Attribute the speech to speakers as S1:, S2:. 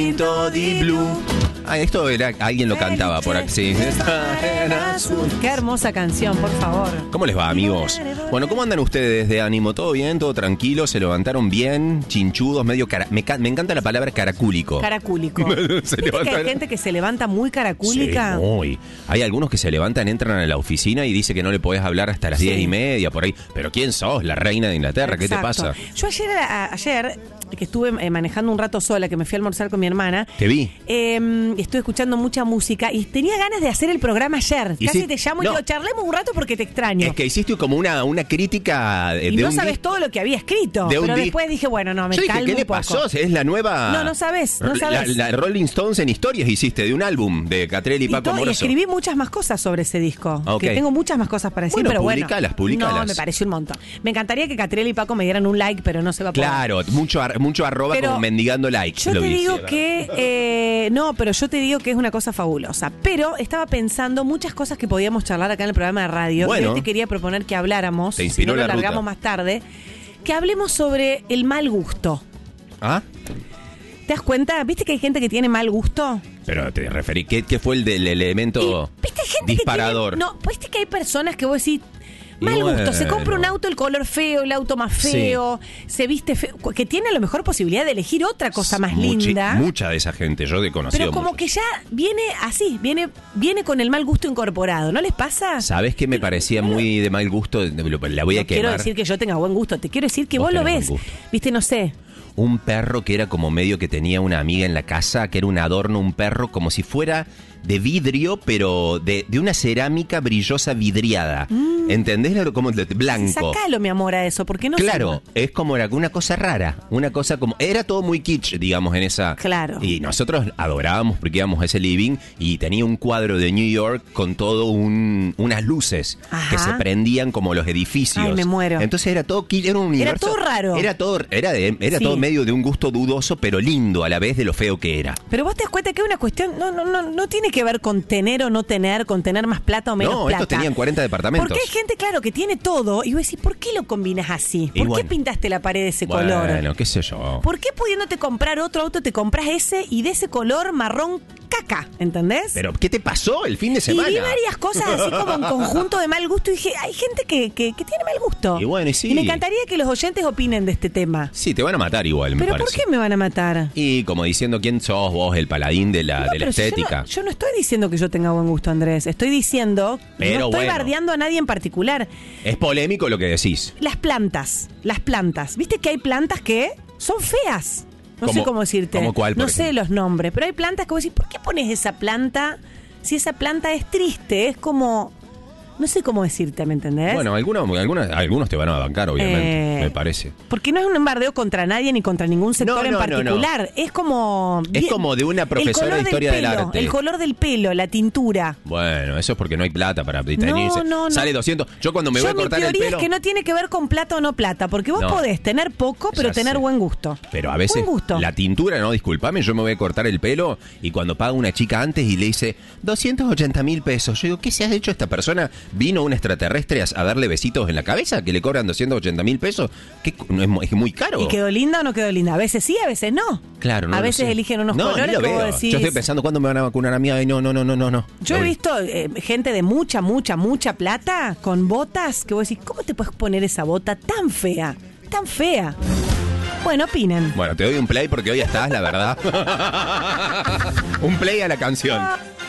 S1: Di Blue. Ah, esto era, alguien lo cantaba por aquí. Sí.
S2: Qué hermosa canción, por favor.
S1: ¿Cómo les va, amigos? Bueno, ¿cómo andan ustedes de ánimo? ¿Todo bien? ¿Todo tranquilo? ¿Se levantaron bien? ¿Chinchudos? Medio me encanta la palabra caracúlico.
S2: Caracúlico. ¿Viste que hay gente que se levanta muy caracúlica?
S1: Sí, muy. Hay algunos que se levantan, entran a la oficina y dice que no le podés hablar hasta las 10:30 por ahí. ¿Pero quién sos? La reina de Inglaterra.
S2: Exacto.
S1: ¿Qué te pasa?
S2: Yo ayer que estuve manejando un rato sola, que me fui a almorzar con mi hermana.
S1: Te vi.
S2: Estuve escuchando mucha música y tenía ganas de hacer el programa ayer. Casi
S1: sí,
S2: te llamo y digo, charlemos un rato porque te extraño.
S1: Es que hiciste como una crítica
S2: y
S1: de
S2: no
S1: un
S2: sabes todo lo que había escrito. Pero después dije, bueno, no, me
S1: Yo dije,
S2: calmo
S1: ¿qué le
S2: un poco.
S1: pasó? Es la nueva...
S2: No sabes.
S1: La Rolling Stones en historias hiciste de un álbum de Catriel y Paco
S2: Y
S1: Amoroso.
S2: escribí muchas más cosas sobre ese disco.
S1: Okay.
S2: Que tengo muchas más cosas para decir,
S1: bueno,
S2: pero
S1: publicalas.
S2: No, me pareció un montón. Me encantaría que Catriel y Paco me dieran un like, pero no se va a poder.
S1: Claro, mucho arroba
S2: pero
S1: como mendigando likes.
S2: Yo te digo que... no, pero yo te digo que es una cosa fabulosa. Pero estaba pensando muchas cosas que podíamos charlar acá en el programa de radio.
S1: Bueno.
S2: Y hoy te quería proponer que habláramos,
S1: te inspiró
S2: si no lo
S1: la
S2: largamos
S1: ruta.
S2: más tarde, que hablemos sobre el mal gusto.
S1: ¿Ah?
S2: ¿Te das cuenta? ¿Viste que hay gente que tiene mal gusto?
S1: Pero te referí, ¿qué fue el del elemento
S2: ¿Viste gente
S1: disparador?
S2: Que tiene, no, viste que hay personas que vos decís... Mal gusto, se compra un auto, el color feo, el auto más feo, se viste feo, que tiene a lo mejor posibilidad de elegir otra cosa más linda.
S1: Mucha de esa gente, yo he conocido.
S2: Pero como que ya viene así, viene con el mal gusto incorporado, ¿no les pasa?
S1: ¿Sabes qué me parecía muy de mal gusto? La voy a quemar.
S2: Quiero decir que yo tenga buen gusto, te quiero decir que vos lo ves. Viste, no sé.
S1: Un perro que era como medio que tenía una amiga en la casa, que era un adorno, un perro como si fuera de vidrio, pero de una cerámica brillosa vidriada. ¿Entendés? Como blanco.
S2: Sácalo, mi amor, a eso, porque no
S1: Claro, es como una cosa rara, una cosa como... Era todo muy kitsch, digamos, en esa...
S2: Claro.
S1: Y nosotros adorábamos porque íbamos a ese living y tenía un cuadro de New York con todo unas luces.
S2: Ajá.
S1: Que se prendían como los edificios.
S2: Ay, me muero.
S1: Entonces era todo kitsch, era un universo...
S2: Era todo raro.
S1: Era todo medio de un gusto dudoso, pero lindo a la vez de lo feo que era.
S2: Pero vos te das cuenta que es una cuestión... No tiene que ver con tener o no tener, con tener más plata o menos plata.
S1: No, estos tenían 40 departamentos.
S2: Porque hay gente, claro, que tiene todo y vos decís, ¿por qué lo combinas así? ¿Por qué pintaste la pared de ese color?
S1: Bueno, qué sé yo.
S2: ¿Por qué pudiéndote comprar otro auto te compras ese y de ese color marrón caca? ¿Entendés?
S1: Pero, ¿qué te pasó el fin de semana?
S2: Y vi varias cosas así como en conjunto de mal gusto y dije, hay gente que tiene mal gusto.
S1: Y bueno, y sí.
S2: Y me encantaría que los oyentes opinen de este tema.
S1: Sí, te van a matar igual, me
S2: ¿Pero
S1: parece.
S2: por qué me van a matar?
S1: Y como diciendo, ¿quién sos vos, el paladín de la estética?
S2: Yo no estoy diciendo que yo tenga buen gusto, Andrés. Estoy diciendo,
S1: pero
S2: no estoy
S1: bueno,
S2: bardeando a nadie en particular.
S1: Es polémico lo que decís.
S2: Las plantas. ¿Viste que hay plantas que son feas? No sé cómo decirte.
S1: ¿Cómo cuál, por
S2: no sé
S1: ejemplo?
S2: los nombres, pero hay plantas que vos decís, ¿por qué pones esa planta si esa planta es triste? Es como... No sé cómo decirte, ¿me entendés?
S1: Bueno, algunos te van a bancar, obviamente, me parece.
S2: Porque no es un bombardeo contra nadie ni contra ningún sector en particular.
S1: No.
S2: Es como...
S1: Es como de una profesora de historia del arte.
S2: El color del pelo, la tintura.
S1: Bueno, eso es porque no hay plata para teñirse.
S2: No.
S1: Sale 200. Yo cuando me voy a cortar el
S2: mi teoría
S1: pelo...
S2: es que no tiene que ver con plata o no plata, porque vos podés tener poco, pero tener buen gusto.
S1: Pero a veces
S2: buen gusto.
S1: La tintura, no, discúlpame, yo me voy a cortar el pelo y cuando paga una chica antes y le dice 280.000 pesos, yo digo, ¿qué se ha hecho esta persona? ¿Vino un extraterrestre a darle besitos en la cabeza que le cobran 280.000 pesos? ¿Qué? Es muy caro.
S2: ¿Y quedó linda o no quedó linda? A veces sí, a veces no.
S1: Claro, no.
S2: A veces eligen unos colores
S1: ni lo
S2: que
S1: veo.
S2: vos decís...
S1: Yo estoy pensando, ¿cuándo me van a vacunar a mí? Ay, no.
S2: Yo he visto gente de mucha plata con botas que vos decís, ¿cómo te puedes poner esa bota tan fea? Tan fea. Bueno, opinen.
S1: Bueno, te doy un play porque hoy estás, la verdad. Un play a la canción.